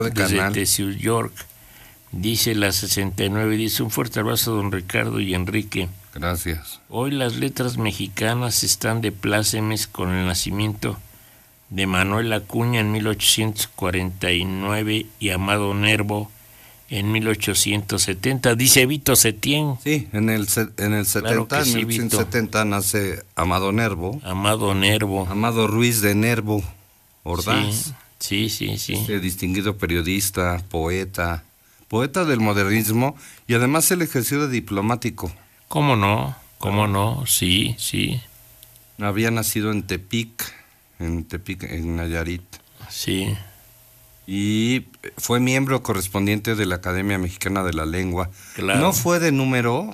desde canal. New York. Dice la 69, dice: un fuerte abrazo a don Ricardo y Enrique. Gracias. Hoy las letras mexicanas están de plácemes con el nacimiento de Manuel Acuña en 1849 y Amado Nervo en 1870. Dice Vito Setién. Sí, en el 70, Claro que sí, en 1870 nace Amado Nervo. Amado Nervo. Amado Ruiz de Nervo Ordaz. Sí. Distinguido periodista, poeta del modernismo, y además él ejerció de diplomático. ¿Cómo no? Sí. Había nacido en Tepic, en Nayarit. Sí. Y fue miembro correspondiente de la Academia Mexicana de la Lengua. Claro. No fue de número.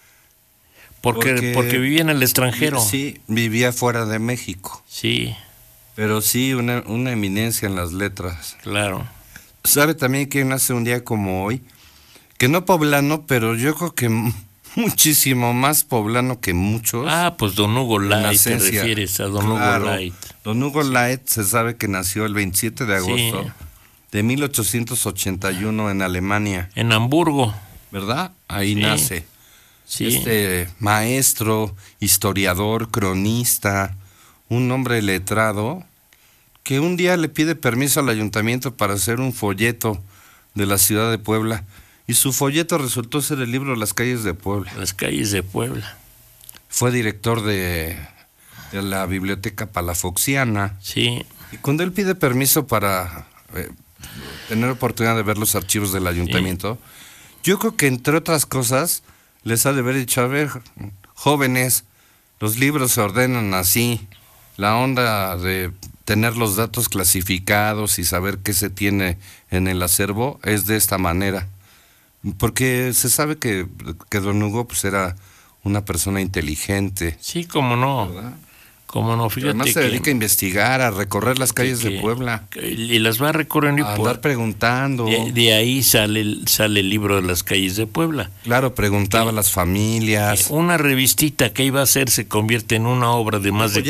Porque vivía en el extranjero. Sí, vivía fuera de México. Sí. Pero sí, una eminencia en las letras. Claro. ¿Sabe también quién nace un día como hoy? Que no poblano, pero yo creo que muchísimo más poblano que muchos. Pues don Hugo Light, te esencia. refieres a don Claro, Hugo Light. Don Hugo Light se sabe que nació el 27 de agosto de 1881 en Alemania. En Hamburgo. ¿Verdad? Ahí nace. Sí. Maestro, historiador, cronista, un hombre letrado, que un día le pide permiso al ayuntamiento para hacer un folleto de la ciudad de Puebla. Y su folleto resultó ser el libro Las calles de Puebla. Las calles de Puebla. Fue director de la biblioteca palafoxiana. Sí. Y cuando él pide permiso para tener oportunidad de ver los archivos del ayuntamiento, yo creo que entre otras cosas les ha de haber dicho: a ver, jóvenes, los libros se ordenan así, la onda de tener los datos clasificados y saber qué se tiene en el acervo es de esta manera. Porque se sabe que don Hugo pues era una persona inteligente. Sí, cómo no. ¿Verdad? Cómo no, fíjate. Además se dedica a investigar, a recorrer las calles de Puebla. Y las va recorriendo. A andar preguntando. De ahí sale el libro de Las calles de Puebla. Claro, preguntaba a las familias. Una revistita que iba a ser se convierte en una obra de más de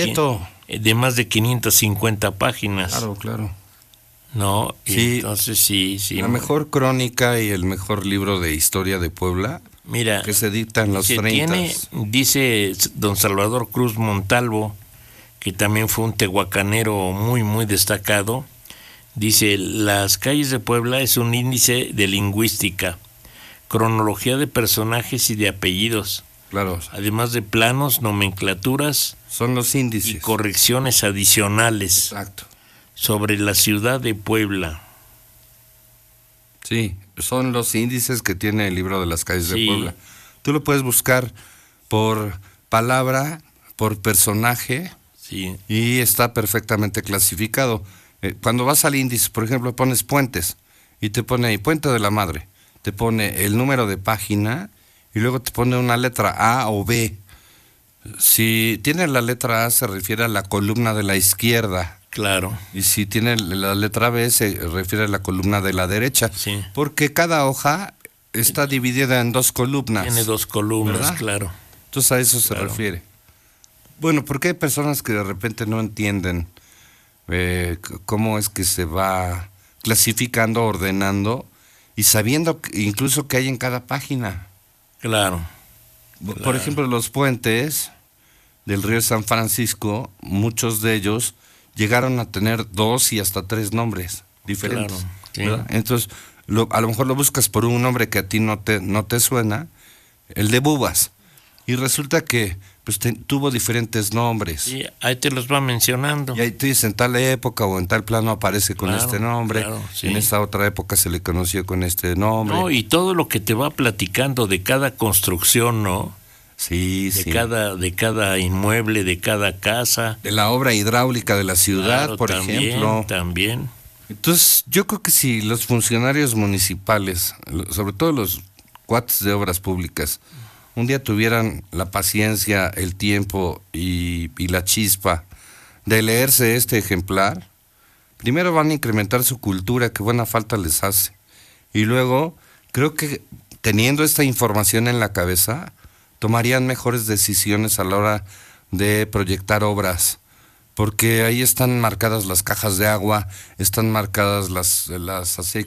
550 páginas. Claro. No, sí, entonces sí. La mejor crónica y el mejor libro de historia de Puebla. Mira, que se dicta en los 30. Dice don Salvador Cruz Montalvo, que también fue un tehuacanero muy, muy destacado. Dice: Las calles de Puebla es un índice de lingüística, cronología de personajes y de apellidos. Claro. Además de planos, nomenclaturas. Son los índices. Y correcciones adicionales. Exacto. Sobre la ciudad de Puebla. Sí, son los índices que tiene el libro de Las calles de Puebla. Tú lo puedes buscar por palabra, por personaje, y está perfectamente clasificado. Cuando vas al índice, por ejemplo, pones puentes, y te pone ahí Puente de la Madre, te pone el número de página, y luego te pone una letra A o B. Si tiene la letra A, se refiere a la columna de la izquierda. Claro. Y si tiene la letra B, se refiere a la columna de la derecha. Sí. Porque cada hoja está dividida en 2 columnas. Tiene 2 columnas, ¿verdad? Claro. Entonces a eso se refiere. Bueno, porque hay personas que de repente no entienden cómo es que se va clasificando, ordenando, y sabiendo incluso qué hay en cada página. Claro. Por ejemplo, los puentes del río San Francisco, muchos de ellos llegaron a tener 2 y hasta 3 nombres diferentes. Claro, sí. Entonces, a lo mejor lo buscas por un nombre que a ti no te suena, el de Bubas, y resulta que pues tuvo diferentes nombres. Sí, ahí te los va mencionando. Y ahí te dice: en tal época o en tal plano aparece con este nombre, en esta otra época se le conoció con este nombre. No, y todo lo que te va platicando de cada construcción, ¿no? Sí, de cada inmueble, de cada casa. De la obra hidráulica de la ciudad, por ejemplo. También. Entonces, yo creo que si los funcionarios municipales, sobre todo los cuates de obras públicas, un día tuvieran la paciencia, el tiempo y la chispa de leerse este ejemplar, primero van a incrementar su cultura, que buena falta les hace. Y luego, creo que teniendo esta información en la cabeza, tomarían mejores decisiones a la hora de proyectar obras porque ahí están marcadas las cajas de agua, están marcadas las